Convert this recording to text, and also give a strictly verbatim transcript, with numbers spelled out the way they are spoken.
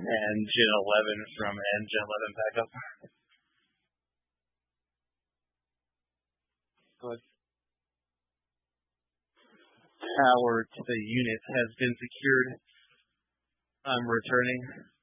Engine eleven from Engine eleven backup. Good. Power to the unit has been secured. I'm returning.